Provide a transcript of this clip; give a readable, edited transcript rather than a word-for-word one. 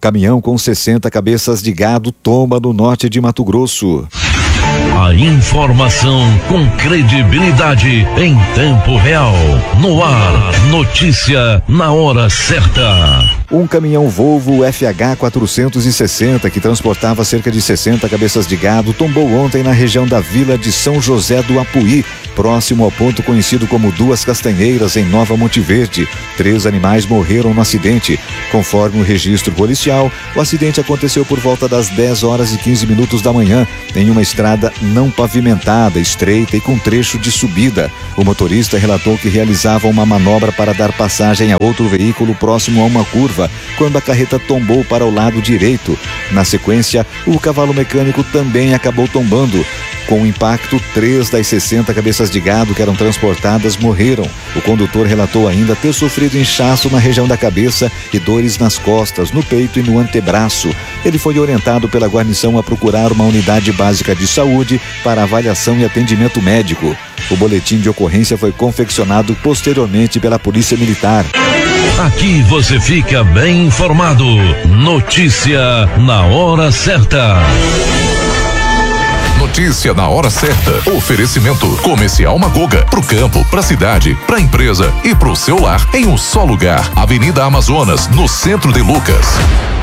Caminhão com 60 cabeças de gado tomba no norte de Mato Grosso. A informação com credibilidade em tempo real. No ar, notícia na hora certa. Um caminhão Volvo FH 460 que transportava cerca de 60 cabeças de gado tombou ontem na região da vila de São José do Apuí, próximo ao ponto conhecido como Duas Castanheiras, em Nova Monte Verde. 3 animais morreram no acidente. Conforme o registro policial, o acidente aconteceu por volta das 10h15 da manhã, em uma estrada não pavimentada, estreita e com trecho de subida. O motorista relatou que realizava uma manobra para dar passagem a outro veículo próximo a uma curva, quando a carreta tombou para o lado direito. Na sequência, o cavalo mecânico também acabou tombando. Com o impacto, 3 das 60 cabeças de gado que eram transportadas morreram. O condutor relatou ainda ter sofrido inchaço na região da cabeça e dores nas costas, no peito e no antebraço. Ele foi orientado pela guarnição a procurar uma unidade básica de saúde para avaliação e atendimento médico. O boletim de ocorrência foi confeccionado posteriormente pela Polícia Militar. Aqui você fica bem informado. Notícia na hora certa. Notícia na hora certa. Oferecimento Comercial Magoga. Pro campo, pra cidade, pra empresa e pro seu lar em um só lugar. Avenida Amazonas, no centro de Lucas.